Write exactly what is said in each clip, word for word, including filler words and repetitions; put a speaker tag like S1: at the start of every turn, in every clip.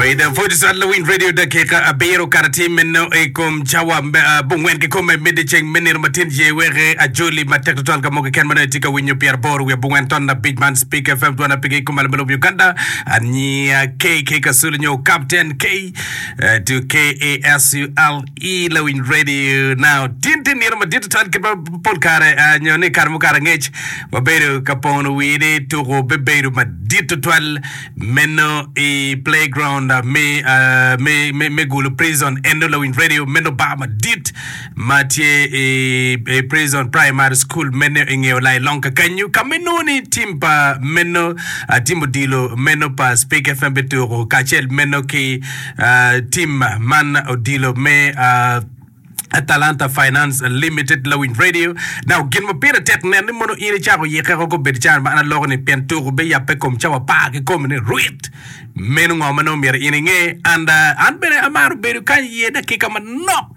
S1: Right, uh, for this Halloween radio da keka abero karati menno e kom chawa bungwen ke kom mede cheng menir matin je were a joli matek total ka moke ken manetika tika winyo Pierre Bor we bungwen ton na big man speak F M tona pige kom albelo Uganda ani K K kasulu nyo captain K uh, to K A S U L E Halloween radio now tintin nir ma digital ke polkare nyo ne karmu karangech wabero kapon wide to go beberu ma digital menno e playground uh, me uh, me me me gulu prison endo in radio meno bama dit matie e, e prison primary school meno ingeo lai lonka kanyu kameno ni timpa meno uh, timodilo meno pa speak F M beturo kachel meno ki uh, tim man odilo me uh, Atalanta Finance Limited Lowin Radio. Now, gin mo pira tek ne mono ine chako ye kako ko bedichan ma ana logo ni penturo be ya pe kom chawa pa ke kom ne ruit. Menu ngoma no mira ine nge and uh, an bere amaru beru kan ye da kika ma knock.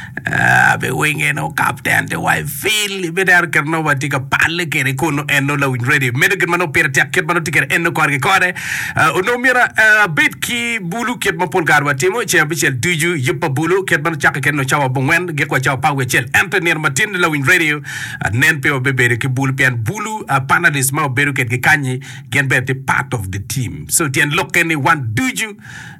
S1: Ah, be wenge no captain the wife feel be dar kerno watika palle kere kono eno Lowin Radio. Medo gin mano pira tek ket mano tiker eno korge kore. Uno mira bit ki bulu ket ma pol garwa timo che bichel duju yipa bulu ket mano chaka ket no chawa bongwen ge kwa chawa pawe chel Anthony Martin Lowin Radio nen pe obebere ke bulu pian bulu panelist ma oberu ket ge kanyi gen be the part of the team. So tien look any one duju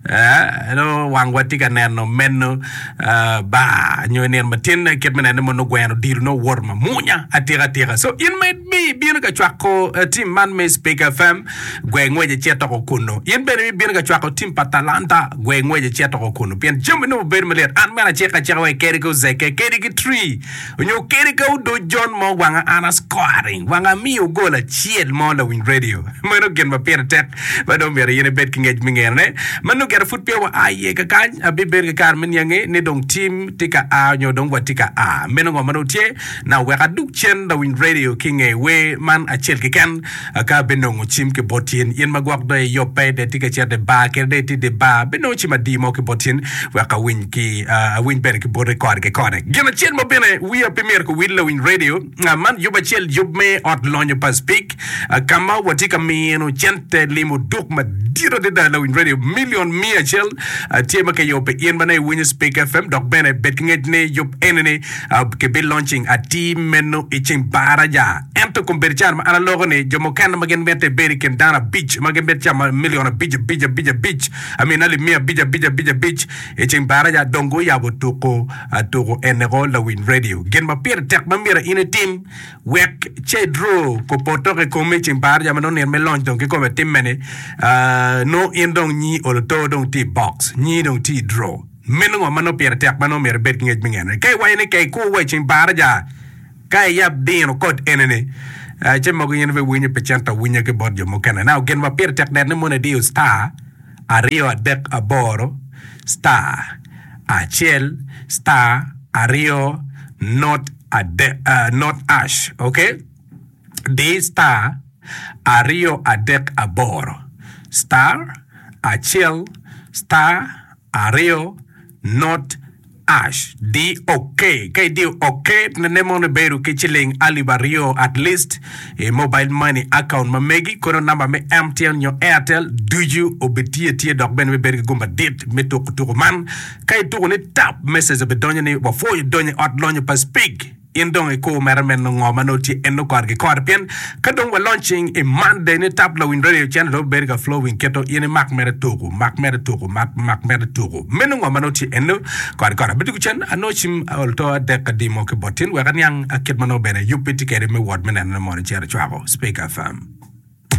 S1: uh, no wang watika neno menno uh, ba nyo nen Martin ket mena mo no gweno deal no warma munya atira tira. So in might be bien ka chwako uh, team man me speak F M gwe ngweje cheto ko kuno in be bien ka chwako team Patalanta gwe ngweje cheto ko kuno pian jumbe no ber meler an mena cheka cheka we keriko zeke keriko tree onyo keriko do John mo wanga ana scoring wanga miu gola chiel mo Lowin Radio mano gen ma pera tek ba do mere yene bet kingej mingene mano gera foot pe wa aye ka kan abi ber ka kar men yange ne dong team tika a nyo dong watika a meno ngo mano tie na we ka duk chen Lowin Radio kinge we man a chel ke kan ka benongo chim ke botien yen magwak do yo pe de tika cher de ba ke de ti de ba beno chima di mo ke botien we ka win ki a win ber ke bo record ke kone gena chen mo bene we a premier ko win Lowin Radio man yo ba chel yo me ot lonyo pa speak kama watika mi no chente limo duk ma diro de da Lowin Radio million mia chel tema ke yo pe yen bane win speak F M dok bene betkinget ne yo enene ke be launching a team meno iching baraja ento komberchan ma ana logo ne jomo kan magen bete beri ken dana beach magen bete chama million beach beach beach beach I mean ali mia beach beach beach beach iching baraja dongo ya botoko atoko enero Lowin Radio gen ma pir tek ma mira in a team wek chedro ko potoke ko meching baraja ma non ne melon donc ko team mene uh, no indong ni ol to dong ti box ni dong ti draw meno mano pir tek mano mer bet ngej mingen kay wayne kay ko weching baraja kay yab dino kod enene Uh, chemo ko yen ve winyo pechanta winya ke bod yo mokana now gen ma pir tek ne mo ne dio star ario adek aboro star achel star ario not ade uh, not ash okay D star ario adek aboro star achel star ario not ash di okay kay di okay na nemo ne beru ke chiling ali barrio at least a mobile money account ma megi kono number me M T N nyo Airtel duju obetie tie dok ben we beru gumba dit meto to man kay to ne tap message be donye ne before you donye at lonye pa speak indong e ko mermen ngoma no ti eno korge korpien kadong wa launching a Monday ne tap Lowin Radio channel berga flowing keto yene mak mere togo mak mere togo mak mak mere togo meno ngoma no ti eno kor kor bitu chen anochim alto de kadimo ke botin wa kan yang akit mano bene yupiti kere me word menen no mo chere chwago speak F M